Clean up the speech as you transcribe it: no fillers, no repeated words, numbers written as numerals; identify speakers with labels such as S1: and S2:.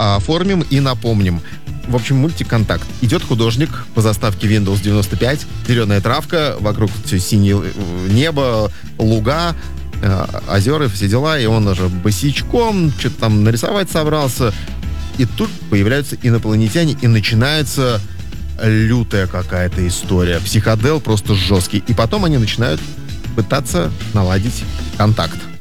S1: оформим и напомним. В общем, мультик «Контакт». Идет художник по заставке Windows 95. Зеленая травка, вокруг все синее небо, луга, озера, все дела. И он уже босичком что-то там нарисовать собрался. И тут появляются инопланетяне, и начинается лютая какая-то история. Психодел просто жесткий. И потом они начинают пытаться наладить контакт.